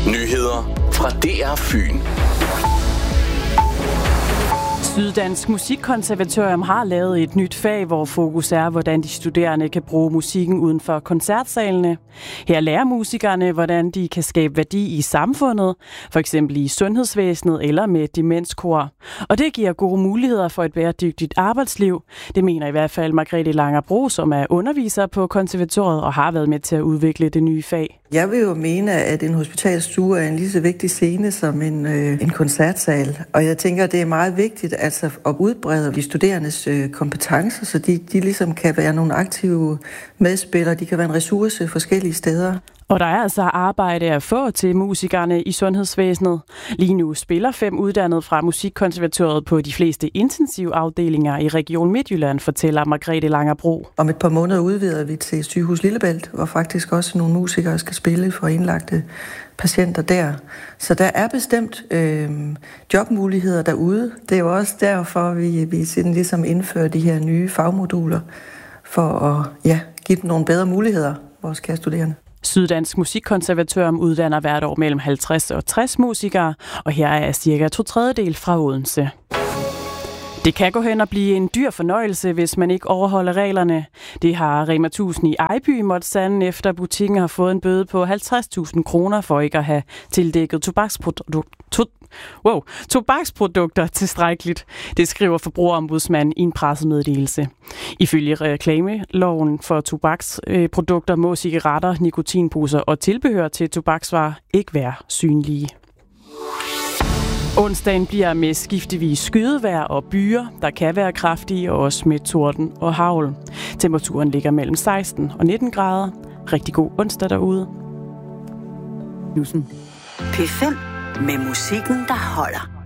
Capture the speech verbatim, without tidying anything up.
Nyheder fra D R Fyn. Syddansk Musikkonservatorium har lavet et nyt fag, hvor fokus er, hvordan de studerende kan bruge musikken uden for koncertsalene. Her lærer musikerne, hvordan de kan skabe værdi i samfundet, for eksempel i sundhedsvæsenet eller med demenskor. Og det giver gode muligheder for et bæredygtigt arbejdsliv. Det mener i hvert fald Margrethe Langerbro, som er underviser på konservatoriet og har været med til at udvikle det nye fag. Jeg vil jo mene, at en hospitalsstue er en lige så vigtig scene som en, øh, en koncertsal. Og jeg tænker, at det er meget vigtigt altså, at udbrede de studerendes øh, kompetencer, så de, de ligesom kan være nogle aktive medspillere. De kan være en ressource forskellige steder. Og der er altså arbejde at få til musikerne i sundhedsvæsenet. Lige nu spiller fem uddannede fra Musikkonservatoriet på de fleste intensivafdelinger i Region Midtjylland, fortæller Margrethe Langerbro. Om et par måneder udvider vi til Sygehus Lillebælt, hvor faktisk også nogle musikere skal spille for indlagte patienter der. Så der er bestemt øh, jobmuligheder derude. Det er jo også derfor, vi, vi siden ligesom indfører de her nye fagmoduler for at ja, give dem nogle bedre muligheder, vores kære studerende. Syddansk Musikkonservatorium uddanner hvert år mellem halvtreds og tres musikere, og her er cirka to tredjedel fra Odense. Det kan gå hen og blive en dyr fornøjelse, hvis man ikke overholder reglerne. Det har Rema tusind i Ejby måtte sande, efter butikken har fået en bøde på halvtreds tusind kroner for ikke at have tildækket tobaksprodukter. Wow, tobaksprodukter tilstrækkeligt. Det skriver Forbrugerombudsmanden i en pressemeddelelse. Ifølge reklameloven for tobaksprodukter må cigaretter, nikotinposer og tilbehør til tobaksvarer ikke være synlige. Onsdagen bliver med skiftevis skydevejr og byer, der kan være kraftige, og også med torden og hagl. Temperaturen ligger mellem seksten og nitten grader. Rigtig god onsdag derude. P fem med musikken, der holder.